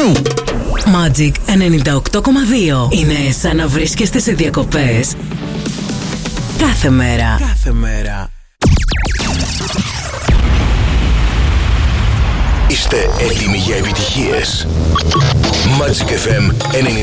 Magic 98,2. Είναι σαν να βρίσκεστε σε διακοπές κάθε μέρα. Κάθε μέρα. Είστε έτοιμοι για επιτυχίες? Magic FM 98,2.